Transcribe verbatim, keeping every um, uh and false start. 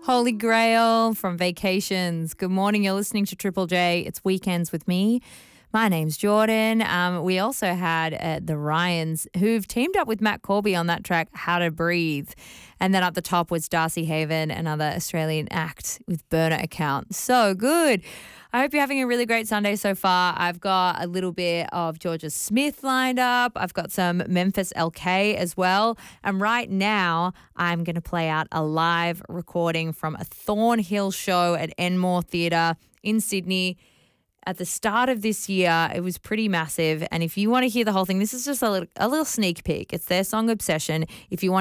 Holy Grail from Vacations. Good morning. You're listening to Triple J. It's Weekends with me. My name's Jordan. Um, we also had uh, the Ryans, who've teamed up with Matt Corby on that track, How to Breathe. And then up the top was Darcy Haven, another Australian act with Burner Account. So good. I hope you're having a really great Sunday so far. I've got a little bit of Georgia Smith lined up. I've got some Memphis L K as well. And right now, I'm going to play out a live recording from a Thornhill show at Enmore Theatre in Sydney. At the start of this year, it was pretty massive. And if you want to hear the whole thing, this is just a little, a little sneak peek. It's their song Obsession. If you want